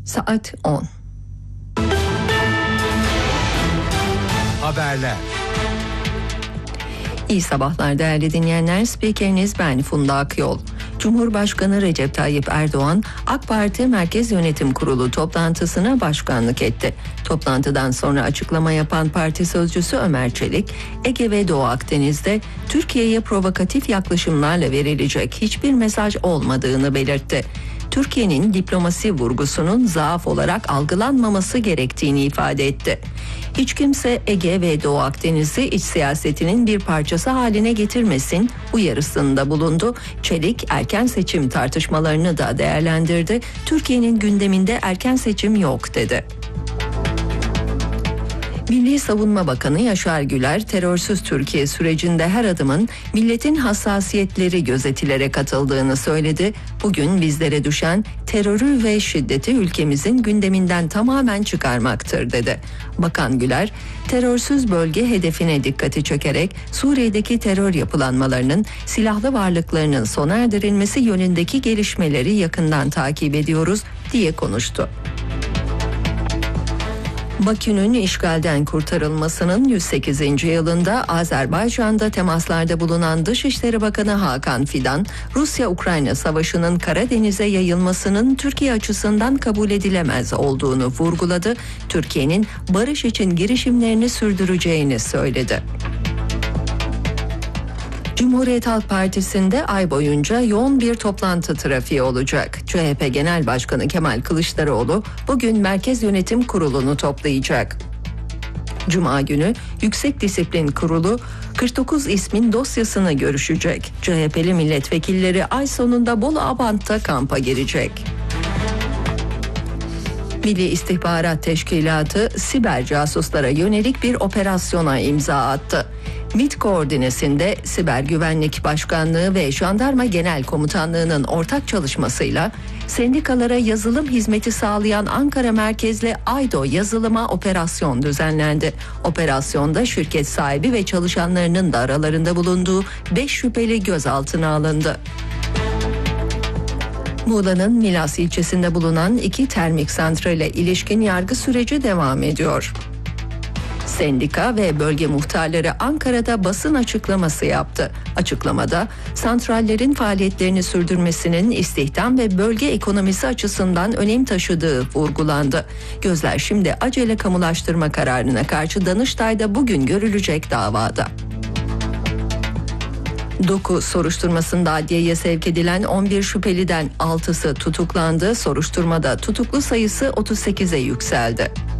Saat 10. Haberler. İyi sabahlar değerli dinleyenler. Spikeriniz ben Funda Akyol. Cumhurbaşkanı Recep Tayyip Erdoğan, AK Parti Merkez Yönetim Kurulu toplantısına başkanlık etti. Toplantıdan sonra açıklama yapan parti sözcüsü Ömer Çelik, Ege ve Doğu Akdeniz'de Türkiye'ye provokatif yaklaşımlarla verilecek hiçbir mesaj olmadığını belirtti. Türkiye'nin diplomasi vurgusunun zaaf olarak algılanmaması gerektiğini ifade etti. Hiç kimse Ege ve Doğu Akdeniz'i iç siyasetinin bir parçası haline getirmesin uyarısında bulundu. Çelik erken seçim tartışmalarını da değerlendirdi. Türkiye'nin gündeminde erken seçim yok dedi. Milli Savunma Bakanı Yaşar Güler, terörsüz Türkiye sürecinde her adımın milletin hassasiyetleri gözetilerek atıldığını söyledi. Bugün bizlere düşen terörü ve şiddeti ülkemizin gündeminden tamamen çıkarmaktır dedi. Bakan Güler, terörsüz bölge hedefine dikkati çekerek Suriye'deki terör yapılanmalarının, silahlı varlıklarının sona erdirilmesi yönündeki gelişmeleri yakından takip ediyoruz diye konuştu. Bakü'nün işgalden kurtarılmasının 108. yılında Azerbaycan'da temaslarda bulunan Dışişleri Bakanı Hakan Fidan, Rusya-Ukrayna savaşının Karadeniz'e yayılmasının Türkiye açısından kabul edilemez olduğunu vurguladı. Türkiye'nin barış için girişimlerini sürdüreceğini söyledi. Cumhuriyet Halk Partisi'nde ay boyunca yoğun bir toplantı trafiği olacak. CHP Genel Başkanı Kemal Kılıçdaroğlu bugün Merkez Yönetim Kurulu'nu toplayacak. Cuma günü Yüksek Disiplin Kurulu 49 ismin dosyasını görüşecek. CHP'li milletvekilleri ay sonunda Bolu Abant'ta kampa girecek. Milli İstihbarat Teşkilatı siber casuslara yönelik bir operasyona imza attı. MİT koordinesinde Siber Güvenlik Başkanlığı ve Jandarma Genel Komutanlığı'nın ortak çalışmasıyla sendikalara yazılım hizmeti sağlayan Ankara merkezli Aydo yazılıma operasyon düzenlendi. Operasyonda şirket sahibi ve çalışanlarının da aralarında bulunduğu 5 şüpheli gözaltına alındı. Muğla'nın Milas ilçesinde bulunan 2 termik santrale ilişkin yargı süreci devam ediyor. Sendika ve bölge muhtarları Ankara'da basın açıklaması yaptı. Açıklamada santrallerin faaliyetlerini sürdürmesinin istihdam ve bölge ekonomisi açısından önem taşıdığı vurgulandı. Gözler şimdi acele kamulaştırma kararına karşı Danıştay'da bugün görülecek davada. Doku soruşturmasında adliyeye sevk edilen 11 şüpheliden 6'sı tutuklandı. Soruşturmada tutuklu sayısı 38'e yükseldi.